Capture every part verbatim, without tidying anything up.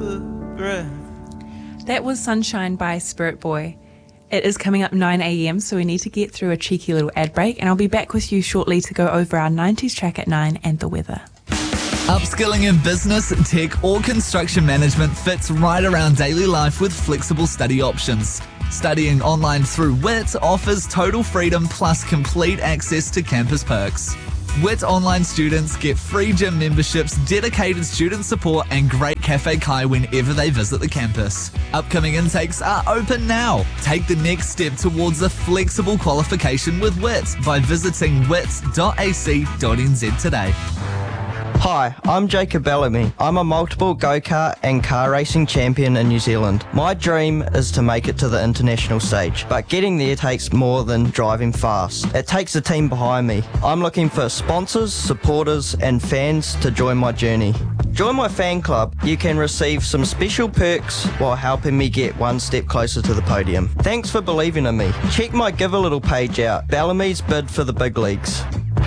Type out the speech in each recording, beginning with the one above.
of breath. That was Sunshine by Spirit Boy. It is coming up nine a.m, so we need to get through a cheeky little ad break, and I'll be back with you shortly to go over our nineties track at nine and the weather. Upskilling in business, tech or construction management fits right around daily life with flexible study options. Studying online through W I T offers total freedom plus complete access to campus perks. W I T online students get free gym memberships, dedicated student support and great Cafe Kai whenever they visit the campus. Upcoming intakes are open now. Take the next step towards a flexible qualification with W I T by visiting wit dot a c dot n z today. Hi, I'm Jacob Bellamy. I'm a multiple go-kart and car racing champion in New Zealand. My dream is to make it to the international stage, but getting there takes more than driving fast. It takes a team behind me. I'm looking for sponsors, supporters and fans to join my journey. Join my fan club. You can receive some special perks while helping me get one step closer to the podium. Thanks for believing in me. Check my Give a Little page out. Bellamy's bid for the big leagues.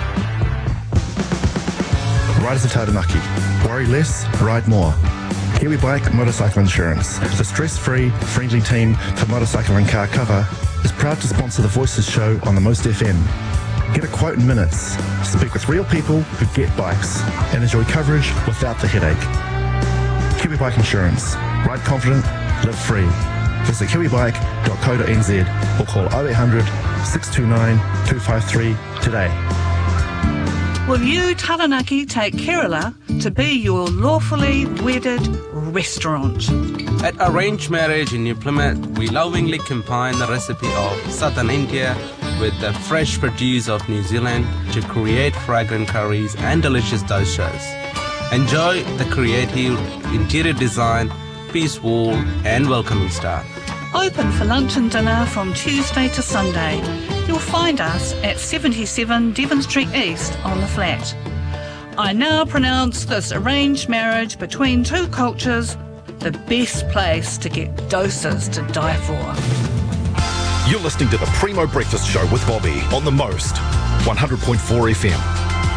Riders of Taranaki. Worry less, ride more. Kiwi Bike Motorcycle Insurance, the stress-free, friendly team for motorcycle and car cover, is proud to sponsor the Voices show on the Most F M. Get a quote in minutes, speak with real people who get bikes, and enjoy coverage without the headache. Kiwi Bike Insurance. Ride confident, live free. Visit kiwi bike dot co dot n z or call oh eight hundred, six two nine, two five three today. Will you, Taranaki, take Kerala to be your lawfully wedded restaurant? At Arranged Marriage in New Plymouth, we lovingly combine the recipe of southern India with the fresh produce of New Zealand to create fragrant curries and delicious doshas. Enjoy the creative interior design, peace wall and welcoming staff. Open for lunch and dinner from Tuesday to Sunday. You'll find us at seventy-seven Devon Street East on the flat. I now pronounce this arranged marriage between two cultures the best place to get doses to die for. You're listening to the Primo Breakfast Show with Bobby on the Most, one hundred point four F M.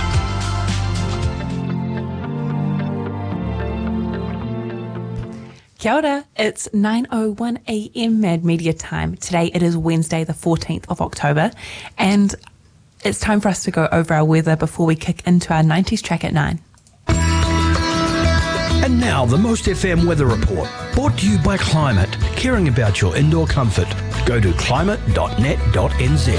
Kia ora, it's nine oh one a.m. Mad Media time. Today it is Wednesday the fourteenth of October and it's time for us to go over our weather before we kick into our nineties track at nine. And now the Most F M weather report, brought to you by Climate, caring about your indoor comfort. Go to climate dot net dot n z.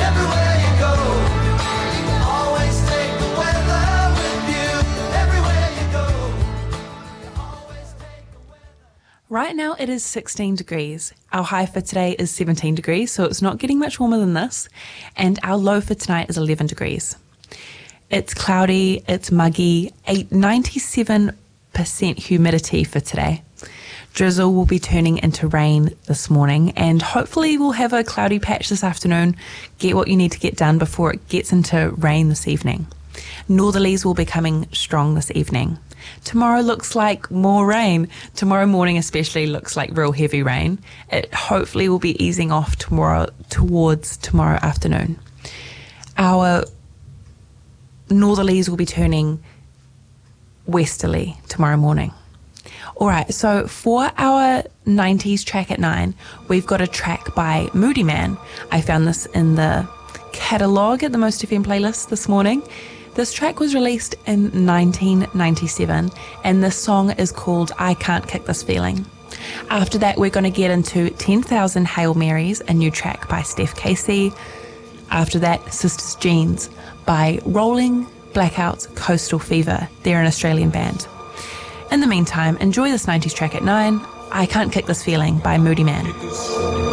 Right now it is sixteen degrees. Our high for today is seventeen degrees, so it's not getting much warmer than this. And our low for tonight is eleven degrees. It's cloudy, it's muggy, a ninety-seven percent humidity for today. Drizzle will be turning into rain this morning, and hopefully we'll have a cloudy patch this afternoon. Get what you need to get done before it gets into rain this evening. Northerlies will be coming strong this evening. Tomorrow looks like more rain. Tomorrow morning especially looks like real heavy rain. It hopefully will be easing off tomorrow towards tomorrow afternoon. Our northerlies will be turning westerly tomorrow morning. Alright, so for our nineties track at nine, we've got a track by Moody Man. I found this in the catalogue at the Most F M playlist this morning. This track was released in nineteen ninety-seven and this song is called I Can't Kick This Feeling. After that we're going to get into ten thousand Hail Marys, a new track by Steph Casey. After that, Sisters Jeans by Rolling Blackouts Coastal Fever. They're an Australian band. In the meantime, enjoy this nineties track at nine, I Can't Kick This Feeling by Moody Man.